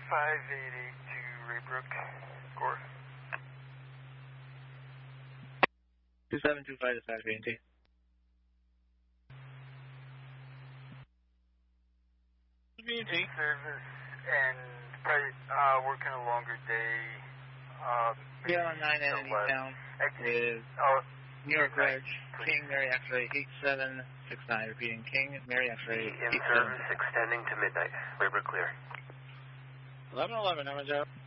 5882 Raybrook, Gore. 2725 dispatch, BNT. BNT. Service and probably working a longer day. Yeah, on 9 and in Easttown with New York Ledge, King, Mary X-ray 8769, repeating King, Mary X-ray 8769. In service extending to midnight. Raybrook clear. 1111, how much out?